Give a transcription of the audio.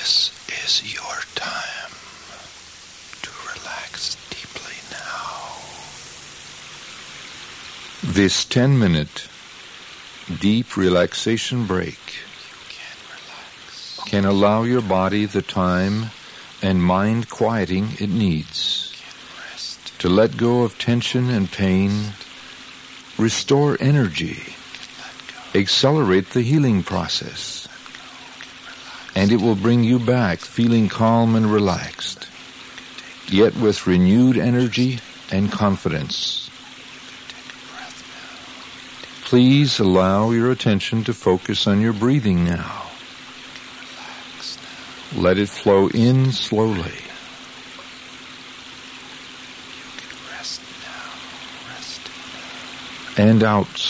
This is your time to relax deeply now. This 10-minute deep relaxation break can allow your body the time and mind quieting it needs to let go of tension and pain, restore energy, accelerate the healing process, and it will bring you back feeling calm and relaxed, yet with renewed energy and confidence. Please allow your attention to focus on your breathing now. Let it flow in slowly. And out